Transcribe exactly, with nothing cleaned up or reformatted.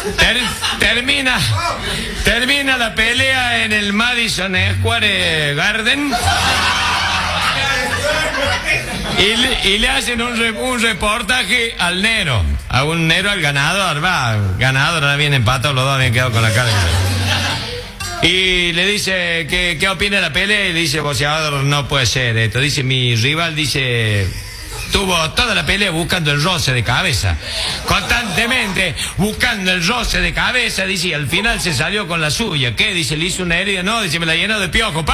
Ter, termina, termina la pelea en el Madison Square Garden. Y le, y le hacen un, re, un reportaje al Nero. A un Nero, al ganador. Va, ganador, ahora bien empatado, los dos habían quedado con la cara. Y le dice, ¿qué, qué opina de la pelea? Y le dice, boxeador, no puede ser esto. Dice, mi rival, dice, tuvo toda la pelea buscando el roce de cabeza. Constantemente buscando el roce de cabeza, dice, y al final se salió con la suya. ¿Qué? Dice, le hizo una herida. No, dice, me la llenó de piojo.